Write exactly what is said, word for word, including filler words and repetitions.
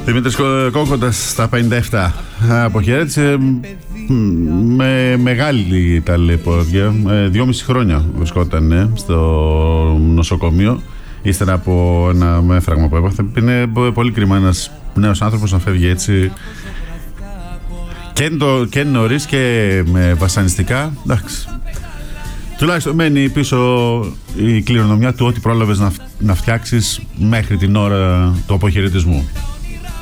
Δημήτρης Κόκοντας στα πενήντα επτά αποχαιρέτησε με μεγάλη ταλαιπωρία. Δυόμιση χρόνια βρισκόταν στο νοσοκομείο ύστερα από ένα έφραγμα που έπαθε. Είναι πολύ κρίμα ένας νέος άνθρωπος να φεύγει έτσι και, το, και νωρίς και με βασανιστικά. Εντάξει. Τουλάχιστον μένει πίσω η κληρονομιά του ότι πρόλαβες να, να φτιάξεις μέχρι την ώρα του αποχαιρετισμού.